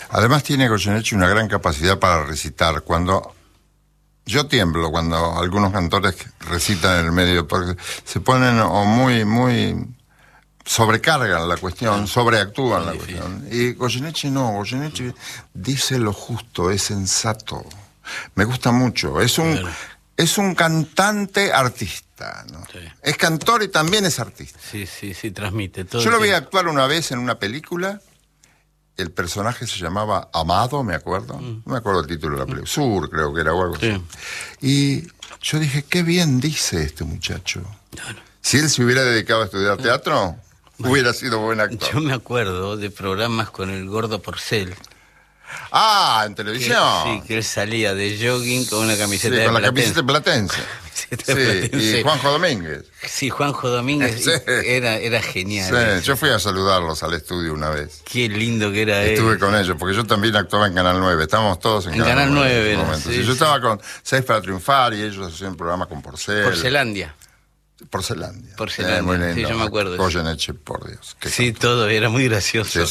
Además tiene Goyeneche una gran capacidad para recitar. Yo tiemblo cuando algunos cantores recitan en el medio, porque se ponen o muy sobrecargan la cuestión, sobreactúan la cuestión. Y Goyeneche no, Goyeneche dice lo justo, es sensato. Me gusta mucho, es un cantante artista, ¿no? Sí. Es cantor y también es artista. Sí, transmite todo. Yo lo vi actuar una vez en una película. El personaje se llamaba Amado, me acuerdo. No me acuerdo el título de la película. Sur, creo que era, o algo así. Y yo dije, qué bien dice este muchacho. Claro. Si él se hubiera dedicado a estudiar teatro, hubiera sido buen actor. Yo me acuerdo de programas con el Gordo Porcel. Ah, en televisión. Que él salía de jogging con una camiseta de con la Platense. camiseta Platense. Y Juanjo Domínguez. Sí, Juanjo Domínguez era genial. Sí, yo fui a saludarlos al estudio una vez. Qué lindo que era. Estuve con ellos, porque yo también actuaba en Canal 9. Estábamos todos en Canal 9 en ese momento. Yo estaba con 6 para Triunfar y ellos hacían un programa con Porcel. Porcelandia. Muy lindo. Sí, yo me acuerdo. Goyeneche, por Dios. Sí, todo, era muy gracioso.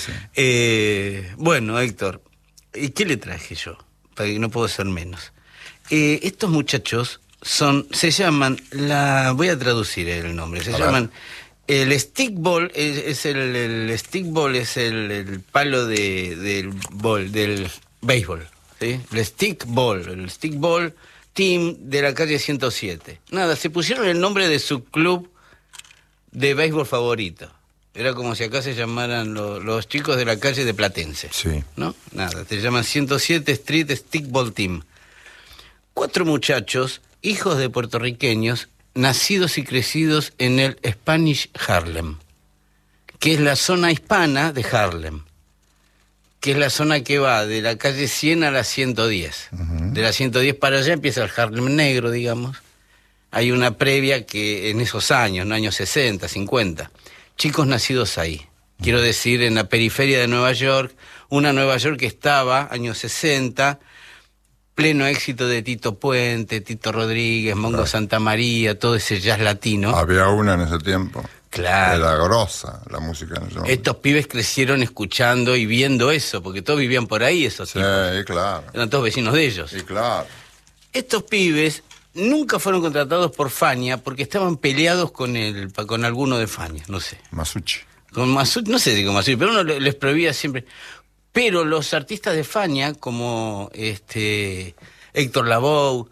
Sí. Bueno, Héctor, ¿y qué le traje yo? Para que no puedo ser menos. Estos muchachos se llaman, voy a traducir el nombre, se llaman, el stickball, el stickball es el palo del béisbol, ¿sí? El stickball Team de la calle 107. Nada, se pusieron el nombre de su club de béisbol favorito. Era como si acá se llamaran los chicos de la calle de Platense. Sí. ¿No? Nada, se llaman 107 Street Stickball Team. 4 muchachos, hijos de puertorriqueños, nacidos y crecidos en el Spanish Harlem, que es la zona hispana de Harlem, que es la zona que va de la calle 100 a la 110. De la 110 para allá empieza el Harlem negro, digamos. Hay una previa que en esos años, en los años 60, 50, chicos nacidos ahí. Quiero decir, en la periferia de Nueva York, una Nueva York que estaba, años 60, pleno éxito de Tito Puente, Tito Rodríguez, Mongo Santamaría, todo ese jazz latino. Había una en ese tiempo. Claro. Era grosa la música en ese momento. Estos pibes crecieron escuchando y viendo eso, porque todos vivían por ahí, esos tipos. Sí, claro. Eran todos vecinos de ellos. Sí, claro. Estos pibes nunca fueron contratados por Fania porque estaban peleados con alguno de Fania, no sé. Masucci. Con Masucci, no sé si con Masucci, pero uno les prohibía siempre. Pero los artistas de Fania, como Héctor Lavoe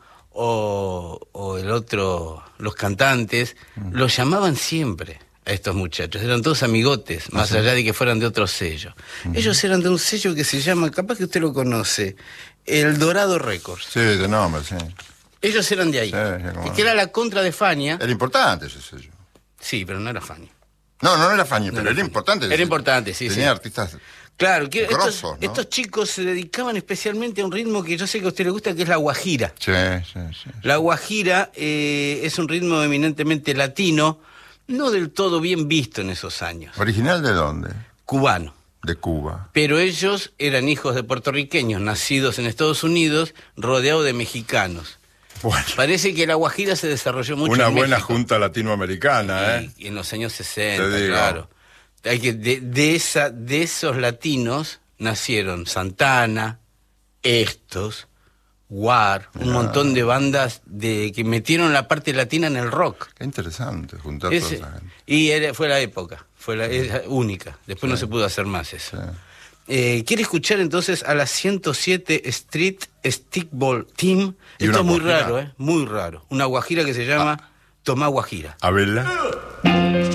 o el otro, los cantantes, los llamaban siempre a estos muchachos. Eran todos amigotes, más allá de que fueran de otro sello. Ellos eran de un sello que se llama, capaz que usted lo conoce, El Dorado Records. Sí, de nombre, sí. Ellos eran de ahí. Sí, que era la contra de Fania. Era importante ese sello. Sí, pero no era Fania. No era Fania, pero era importante. Era importante, sí. Tenía artistas... Claro, grosos, ¿no? Estos chicos se dedicaban especialmente a un ritmo que yo sé que a usted le gusta, que es la guajira. Sí. La guajira es un ritmo eminentemente latino, no del todo bien visto en esos años. ¿Original de dónde? Cubano. De Cuba. Pero ellos eran hijos de puertorriqueños, nacidos en Estados Unidos, rodeados de mexicanos. Bueno. Parece que la guajira se desarrolló mucho Una en buena México. Junta latinoamericana, Y en los años 60, claro. Hay que de esos latinos nacieron Santana, estos, War, un montón de bandas que metieron la parte latina en el rock. Qué interesante juntar toda esa gente. Y fue la época, era única. Después no se pudo hacer más eso. Sí. ¿Quiere escuchar entonces a la 107 Street Stickball Team? Esto es muy raro, muy raro. Una guajira que se llama Tomá Guajira. A verla.